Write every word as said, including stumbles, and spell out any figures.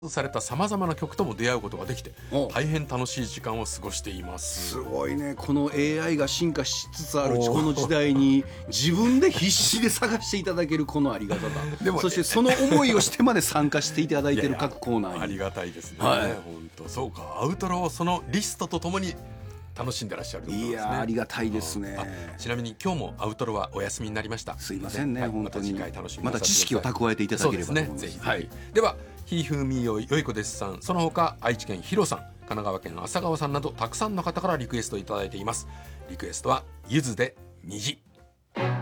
されたさまざまな曲とも出会うことができてお大変楽しい時間を過ごしています。 すごいね。この エーアイ が進化しつつあるこの時代に自分で必死で探していただけるこのありがたさでもそしてその思いをしてまで参加していただいている各コーナーにありがたいですね、 はい、 本当そうか。アウトロをそのリストとともに楽しんでらっしゃるということですね。 いやありがたいですね。 ちなみに今日もアウトロはお休みになりました。 すいませんね、はい、本当にまた次回楽しみにまた知識を蓄えていただければと思います。 そうですね、ぜひ、 はい、 ではひふみよいよいこですさん、その他愛知県ひろさん、神奈川県浅川さんなどたくさんの方からリクエストいただいています。リクエストはゆずで虹。